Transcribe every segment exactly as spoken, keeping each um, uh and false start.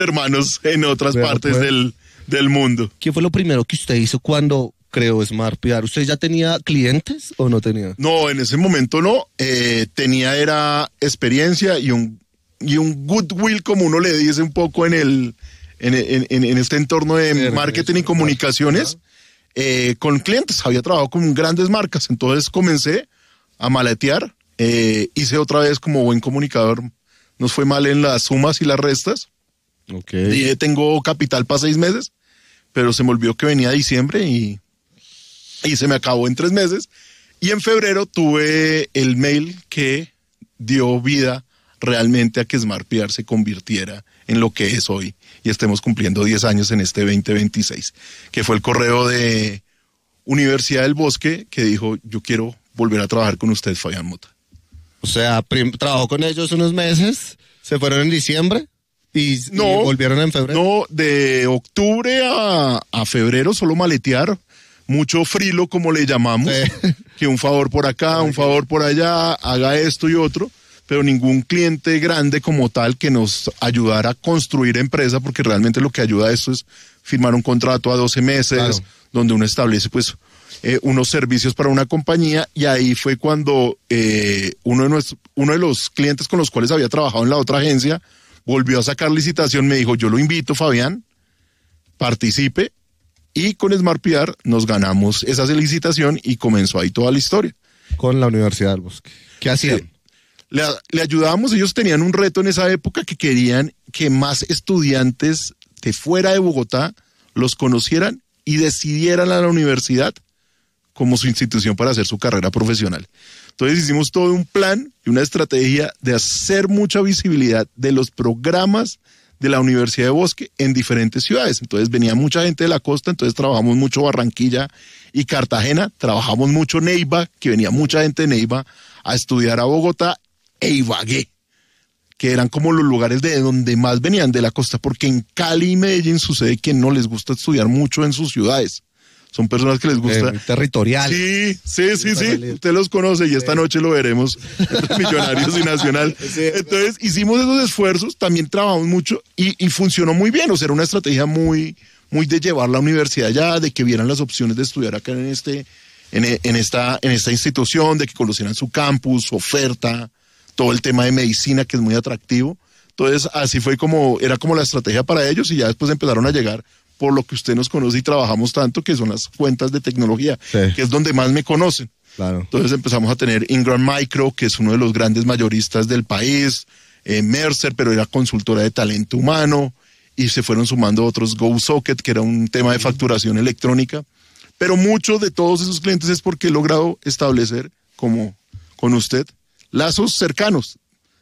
hermanos en otras Vea, partes pues. del, del mundo. ¿Qué fue lo primero que usted hizo cuando creó Smart P R? ¿Usted ya tenía clientes o no tenía? No, en ese momento no. Eh, tenía era experiencia y un, y un goodwill, como uno le dice un poco en el en, en, en este entorno de Sí, marketing y sí, comunicaciones, eh, con clientes. Había trabajado con grandes marcas, entonces comencé a maletear. Eh, hice otra vez como buen comunicador. Nos fue mal en las sumas y las restas. Okay. Dije, tengo capital para seis meses, pero se me olvidó que venía diciembre y, y se me acabó en tres meses. Y en febrero tuve el mail que dio vida realmente a que Smart P R se convirtiera en lo que es hoy y estemos cumpliendo diez años en este veinte veintiséis, que fue el correo de Universidad del Bosque que dijo, yo quiero volver a trabajar con usted, Fabián Mota. O sea, prim- trabajó con ellos unos meses, se fueron en diciembre y, No, y volvieron en febrero. No, de octubre a, a febrero solo maletear, mucho frilo como le llamamos, Sí. que un favor por acá, un favor por allá, haga esto y otro, pero ningún cliente grande como tal que nos ayudara a construir empresa, porque realmente lo que ayuda a esto es firmar un contrato a doce meses, Claro. donde uno establece pues eh, unos servicios para una compañía, y ahí fue cuando eh, uno, de nuestros, uno de los clientes con los cuales había trabajado en la otra agencia volvió a sacar licitación, me dijo, yo lo invito, Fabián, participe, y con Smart P R nos ganamos esa licitación y comenzó ahí toda la historia. Con la Universidad del Bosque. ¿Qué hacían? Sí. Le, le ayudábamos, ellos tenían un reto en esa época que querían que más estudiantes de fuera de Bogotá los conocieran y decidieran a la universidad como su institución para hacer su carrera profesional. Entonces hicimos todo un plan y una estrategia de hacer mucha visibilidad de los programas de la Universidad de Bosque en diferentes ciudades. Entonces venía mucha gente de la costa, entonces trabajamos mucho Barranquilla y Cartagena, trabajamos mucho Neiva, que venía mucha gente de Neiva a estudiar a Bogotá, e Ibagué, que eran como los lugares de donde más venían de la costa, porque en Cali y Medellín sucede que no les gusta estudiar mucho en sus ciudades. Son personas que les gusta... Eh, territorial. Sí, sí, sí, sí, usted los conoce y esta noche lo veremos entre Millonarios y Nacional. Entonces hicimos esos esfuerzos, también trabajamos mucho y, y funcionó muy bien, o sea, era una estrategia muy, muy de llevar la universidad allá, de que vieran las opciones de estudiar acá en, este, en, en, esta, en esta institución, de que conocieran su campus, su oferta, todo el tema de medicina que es muy atractivo. Entonces así fue como, era como la estrategia para ellos y ya después empezaron a llegar por lo que usted nos conoce y trabajamos tanto, que son las cuentas de tecnología, Sí. que es donde más me conocen. Claro. Entonces empezamos a tener Ingram Micro, que es uno de los grandes mayoristas del país, eh, Mercer, pero era consultora de talento humano, y se fueron sumando otros, GoSocket, que era un tema de facturación electrónica. Pero muchos de todos esos clientes es porque he logrado establecer, como con usted, lazos cercanos.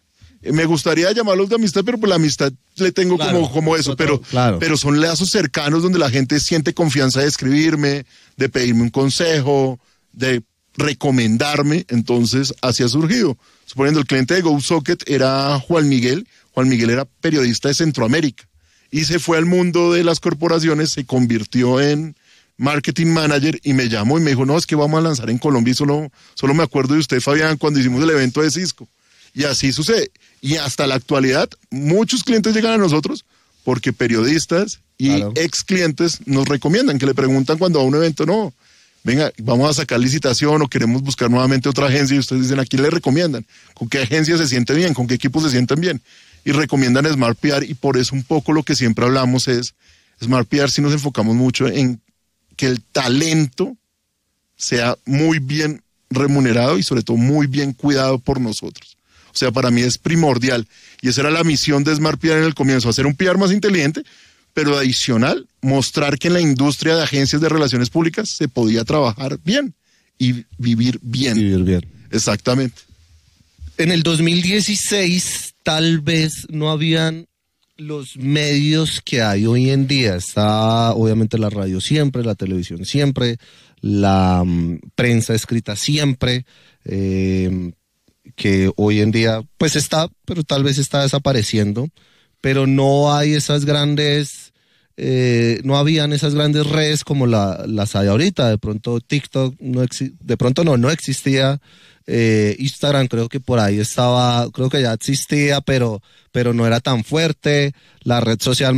Me gustaría llamarlos de amistad, pero por la amistad le tengo Claro, como, como eso, pero, claro. pero son lazos cercanos donde la gente siente confianza de escribirme, de pedirme un consejo, de recomendarme. Entonces así ha surgido. Suponiendo el cliente de GoSocket era Juan Miguel, Juan Miguel era periodista de Centroamérica y se fue al mundo de las corporaciones, se convirtió en marketing manager y me llamó y me dijo, no, es que vamos a lanzar en Colombia y solo, solo me acuerdo de usted, Fabián, cuando hicimos el evento de Cisco. Y así sucede. Y hasta la actualidad, muchos clientes llegan a nosotros porque periodistas y Claro. ex clientes nos recomiendan, que le preguntan cuando va a un evento, no, venga, vamos a sacar licitación o queremos buscar nuevamente otra agencia, y ustedes dicen, ¿a quién le recomiendan? ¿Con qué agencia se siente bien? ¿Con qué equipo se sienten bien? Y recomiendan Smart P R, y por eso un poco lo que siempre hablamos es, Smart P R sí nos enfocamos mucho en que el talento sea muy bien remunerado y sobre todo muy bien cuidado por nosotros. O sea, para mí es primordial. Y esa era la misión de Smart P R en el comienzo, hacer un P R más inteligente, pero adicional, mostrar que en la industria de agencias de relaciones públicas se podía trabajar bien y vivir bien. Vivir bien. Exactamente. En el dos mil dieciséis tal vez no habían los medios que hay hoy en día. Está obviamente la radio siempre, la televisión siempre, la um, prensa escrita siempre, eh, que hoy en día pues está, pero tal vez está desapareciendo, pero no hay esas grandes eh, no habían esas grandes redes como la, las hay ahorita. De pronto TikTok no exi- de pronto no, no existía. Eh, Instagram creo que por ahí estaba, creo que ya existía, pero, pero no era tan fuerte. La red social